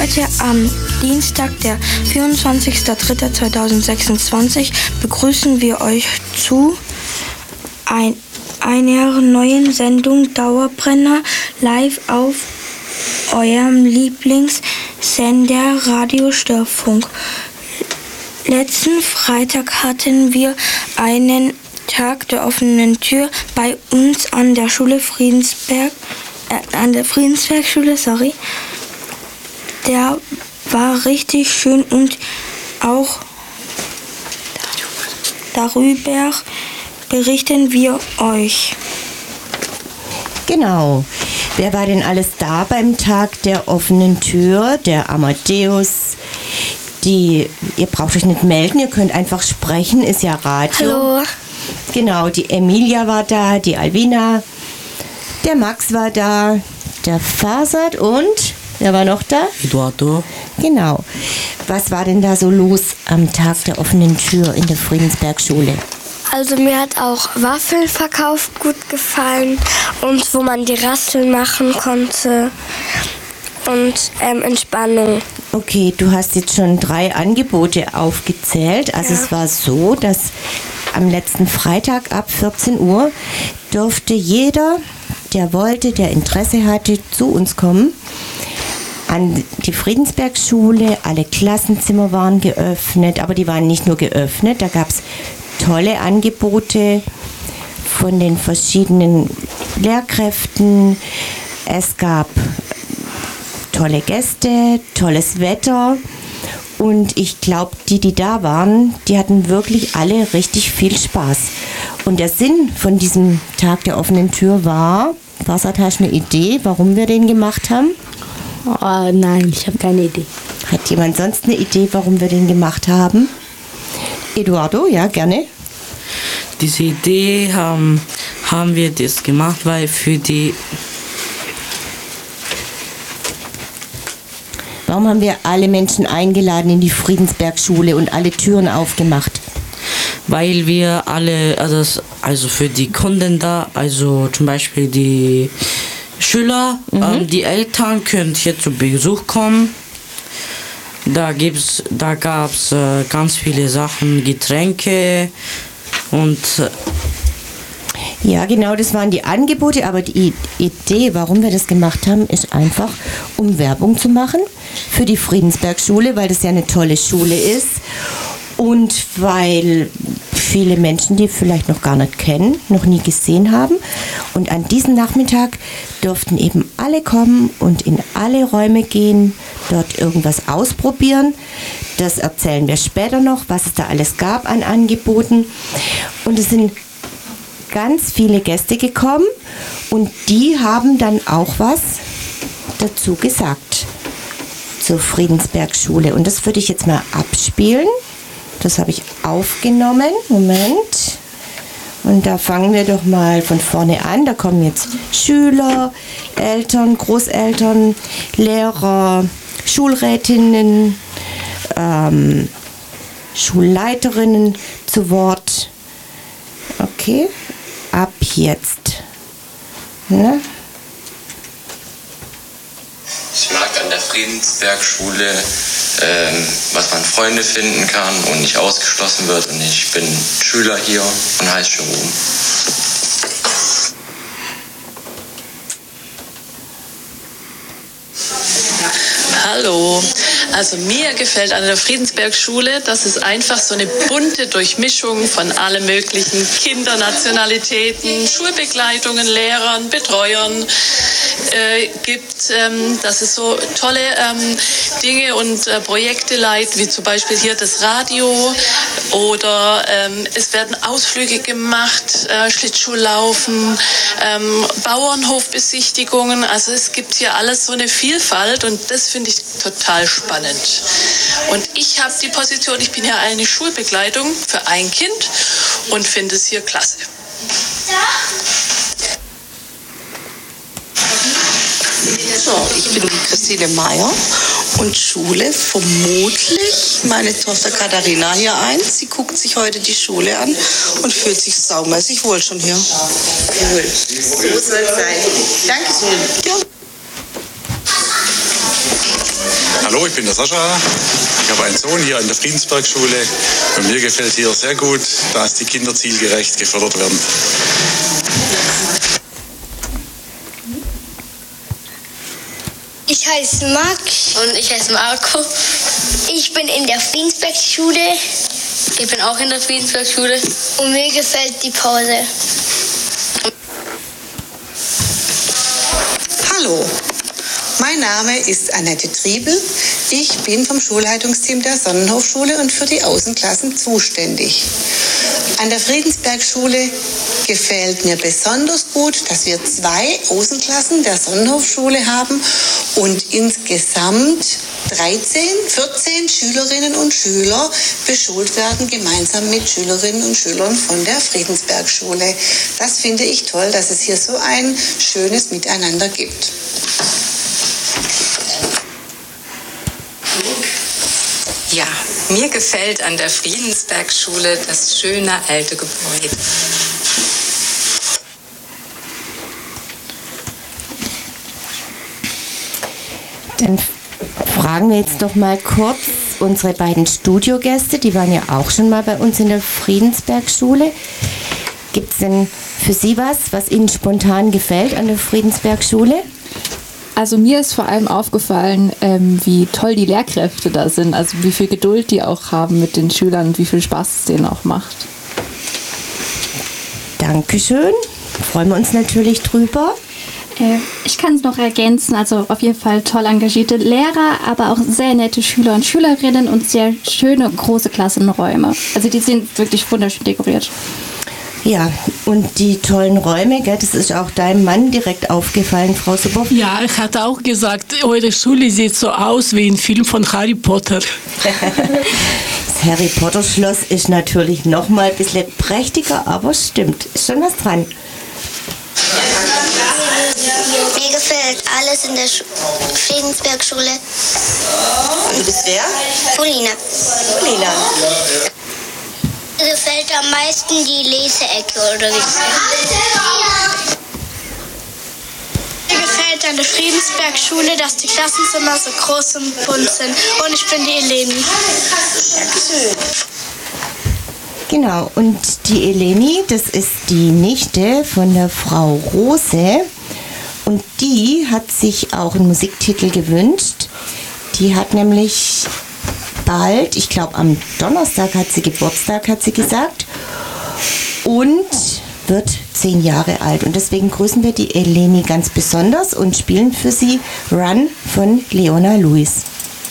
Heute am Dienstag, der 24.03.2026, begrüßen wir euch zu einer neuen Sendung Dauerbrenner live auf eurem Lieblingssender Radio Störfunk. Letzten Freitag hatten wir einen Tag der offenen Tür bei uns an der Schule Friedensbergschule, Der war richtig schön und auch darüber berichten wir euch. Genau. Wer war denn alles da beim Tag der offenen Tür? Der Amadeus, ihr braucht euch nicht melden, ihr könnt einfach sprechen, ist ja Radio. Hallo. Genau, die Emilia war da, die Alvina, der Max war da, der Fasad und, wer war noch da? Eduardo. Genau. Was war denn da so los am Tag der offenen Tür in der Friedensbergschule? Also mir hat auch Waffelverkauf gut gefallen und wo man die Rasteln machen konnte und Entspannung. Okay, du hast jetzt schon 3 Angebote aufgezählt. Also es war so, dass am letzten Freitag ab 14 Uhr durfte jeder, der wollte, der Interesse hatte, zu uns kommen. An die Friedensbergschule, alle Klassenzimmer waren geöffnet, aber die waren nicht nur geöffnet, da gab es tolle Angebote von den verschiedenen Lehrkräften. Es gab tolle Gäste, tolles Wetter und ich glaube, die da waren, die hatten wirklich alle richtig viel Spaß. Und der Sinn von diesem Tag der offenen Tür war, Fasad, hast du eine Idee, warum wir den gemacht haben? Nein, ich habe keine Idee. Hat jemand sonst eine Idee, warum wir den gemacht haben? Eduardo, ja, gerne. Diese Idee haben wir das gemacht, weil Warum haben wir alle Menschen eingeladen in die Friedensbergschule und alle Türen aufgemacht? Weil wir alle, also für die Kunden da, also zum Beispiel die Schüler, die Eltern können hier zu Besuch kommen. Da gab's ganz viele Sachen, Getränke und ja, genau, das waren die Angebote, aber die Idee, warum wir das gemacht haben, ist einfach, um Werbung zu machen für die Friedensbergschule, weil das ja eine tolle Schule ist und weil viele Menschen, die vielleicht noch gar nicht kennen, noch nie gesehen haben. Und an diesem Nachmittag durften eben alle kommen und in alle Räume gehen, dort irgendwas ausprobieren. Das erzählen wir später noch, was es da alles gab an Angeboten. Und es sind ganz viele Gäste gekommen und die haben dann auch was dazu gesagt zur Friedensbergschule. Und das würde ich jetzt mal abspielen. Das habe ich aufgenommen. Moment. Und da fangen wir doch mal von vorne an. Da kommen jetzt Schüler, Eltern, Großeltern, Lehrer, Schulrätinnen, Schulleiterinnen zu Wort. Okay, ab jetzt. Ne? Ich mag an der Friedensbergschule, was man Freunde finden kann und nicht ausgeschlossen wird. Und ich bin Schüler hier und heiße Jerome. Hallo, also mir gefällt an der Friedensbergschule, dass es einfach so eine bunte Durchmischung von allen möglichen Kindernationalitäten, Schulbegleitungen, Lehrern, Betreuern gibt, dass es so tolle Dinge und Projekte leitet, wie zum Beispiel hier das Radio oder es werden Ausflüge gemacht, Schlittschuhlaufen, Bauernhofbesichtigungen, also es gibt hier alles so eine Vielfalt und das finde ich total spannend. Und ich habe die Position, ich bin ja eine Schulbegleitung für ein Kind und finde es hier klasse. So, ich bin die Christine Meyer und schule vermutlich meine Tochter Katharina hier ein. Sie guckt sich heute die Schule an und fühlt sich saumäßig wohl schon hier. Cool. So soll es sein. Dankeschön. Ja. Hallo, ich bin der Sascha. Ich habe einen Sohn hier an der Friedensbergschule und mir gefällt hier sehr gut, dass die Kinder zielgerecht gefördert werden. Ich heiße Max. Und ich heiße Marco. Ich bin in der Friedensbergschule. Ich bin auch in der Friedensbergschule. Und mir gefällt die Pause. Hallo, mein Name ist Annette Triebel. Ich bin vom Schulleitungsteam der Sonnenhofschule und für die Außenklassen zuständig. An der Friedensbergschule gefällt mir besonders gut, dass wir 2 Außenklassen der Sonnenhofschule haben und insgesamt 14 Schülerinnen und Schüler beschult werden, gemeinsam mit Schülerinnen und Schülern von der Friedensbergschule. Das finde ich toll, dass es hier so ein schönes Miteinander gibt. Ja, mir gefällt an der Friedensbergschule das schöne alte Gebäude. Dann fragen wir jetzt doch mal kurz unsere beiden Studiogäste, die waren ja auch schon mal bei uns in der Friedensbergschule. Gibt es denn für Sie was Ihnen spontan gefällt an der Friedensbergschule? Also mir ist vor allem aufgefallen, wie toll die Lehrkräfte da sind, also wie viel Geduld die auch haben mit den Schülern und wie viel Spaß es denen auch macht. Dankeschön, freuen wir uns natürlich drüber. Ich kann es noch ergänzen, also auf jeden Fall toll engagierte Lehrer, aber auch sehr nette Schüler und Schülerinnen und sehr schöne große Klassenräume. Also die sind wirklich wunderschön dekoriert. Ja, und die tollen Räume, gell, das ist auch deinem Mann direkt aufgefallen, Frau Subow. Ja, ich hatte auch gesagt, eure Schule sieht so aus wie ein Film von Harry Potter. Das Harry Potter Schloss ist natürlich noch mal ein bisschen prächtiger, aber stimmt, ist schon was dran. Mir gefällt alles in der Friedensbergschule. Und du bist wer? Polina. Polina. Mir gefällt am meisten die Leseecke, oder wie gesagt. Mir gefällt an der Friedensbergschule, dass die Klassenzimmer so groß und bunt sind. Und ich bin die Eleni. Dankeschön. Genau, und die Eleni, das ist die Nichte von der Frau Rose. Und die hat sich auch einen Musiktitel gewünscht. Die hat nämlich bald, ich glaube am Donnerstag hat sie Geburtstag, hat sie gesagt. Und wird 10 Jahre alt. Und deswegen grüßen wir die Eleni ganz besonders und spielen für sie Run von Leona Lewis.